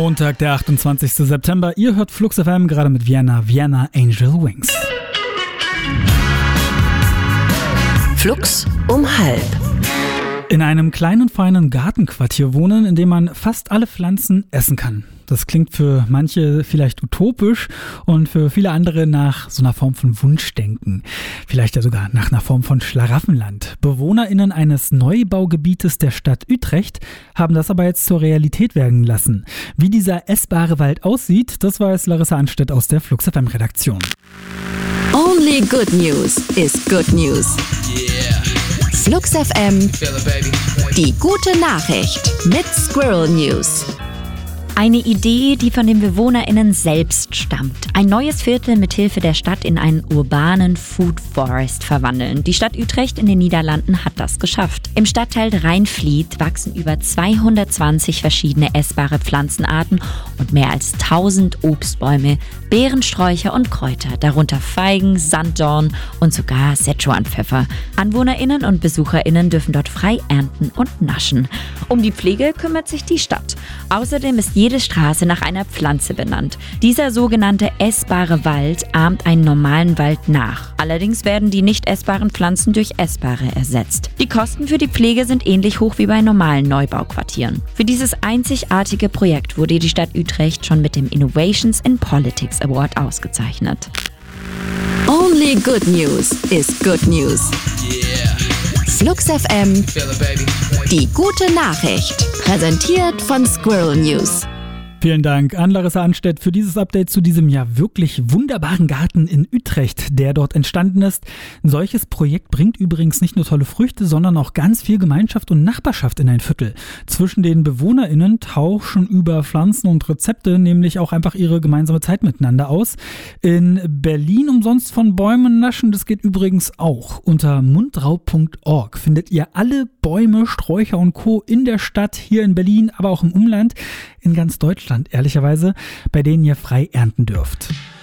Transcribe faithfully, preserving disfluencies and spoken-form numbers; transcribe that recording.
Montag, der achtundzwanzigster September. Ihr hört Flux F M gerade mit Vienna, Vienna Angel Wings. Flux um halb. In einem kleinen, feinen Gartenquartier wohnen, in dem man fast alle Pflanzen essen kann. Das klingt für manche vielleicht utopisch und für viele andere nach so einer Form von Wunschdenken. Vielleicht ja sogar nach einer Form von Schlaraffenland. BewohnerInnen eines Neubaugebietes der Stadt Utrecht haben das aber jetzt zur Realität werden lassen. Wie dieser essbare Wald aussieht, das weiß Larissa Anstedt aus der Flux F M-Redaktion. Only good news is good news. Yeah. Flux F M, Feel it, baby. die gute Nachricht mit Squirrel News. Eine Idee, die von den BewohnerInnen selbst stammt. Ein neues Viertel mit Hilfe der Stadt in einen urbanen Food Forest verwandeln. Die Stadt Utrecht in den Niederlanden hat das geschafft. Im Stadtteil Rheinfliet wachsen über zweihundertzwanzig verschiedene essbare Pflanzenarten und mehr als tausend Obstbäume, Beerensträucher und Kräuter, darunter Feigen, Sanddorn und sogar Szechuanpfeffer. AnwohnerInnen und BesucherInnen dürfen dort frei ernten und naschen. Um die Pflege kümmert sich die Stadt. Außerdem ist jede Straße nach einer Pflanze benannt. Dieser sogenannte essbare Wald ahmt einen normalen Wald nach. Allerdings werden die nicht essbaren Pflanzen durch essbare ersetzt. Die Kosten für die Pflege sind ähnlich hoch wie bei normalen Neubauquartieren. Für dieses einzigartige Projekt wurde die Stadt Utrecht schon mit dem Innovations in Politics Award ausgezeichnet. Only good news is good news. Yeah. Flux F M, Feel it, baby. die gute Nachricht. Präsentiert von Squirrel News. Vielen Dank an Larissa Anstedt für dieses Update zu diesem ja wirklich wunderbaren Garten in Utrecht, der dort entstanden ist. Ein solches Projekt bringt übrigens nicht nur tolle Früchte, sondern auch ganz viel Gemeinschaft und Nachbarschaft in ein Viertel. Zwischen den BewohnerInnen tauschen über Pflanzen und Rezepte nämlich auch einfach ihre gemeinsame Zeit miteinander aus. In Berlin umsonst von Bäumen naschen, das geht übrigens auch. Unter mundraub punkt org findet ihr alle Bäume, Sträucher und Co. in der Stadt, hier in Berlin, aber auch im Umland, in ganz Deutschland, ehrlicherweise, bei denen ihr frei ernten dürft.